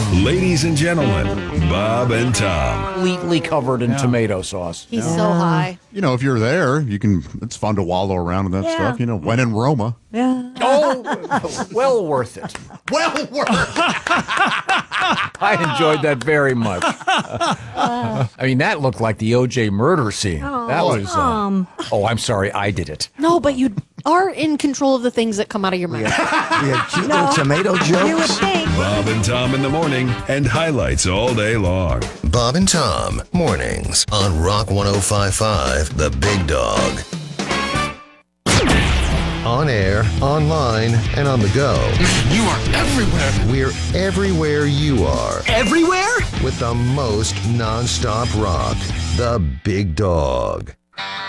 Ladies and gentlemen, Bob and Tom. Completely covered in tomato sauce. He's so high. You know, if you're there, it's fun to wallow around in that stuff. You know, when in Roma. Yeah. Oh, well worth it. Well worth. I enjoyed that very much. I mean, that looked like the O.J. murder scene. That was. Oh, I'm sorry, I did it. No, but you are in control of the things that come out of your mouth. We had cute little tomato jokes. You would think. Bob and Tom in the morning and highlights all day long. Bob and Tom, mornings on Rock 105.5, The Big Dog. On air, online, and on the go. You are everywhere. We're everywhere you are. Everywhere? With the most nonstop rock, The Big Dog.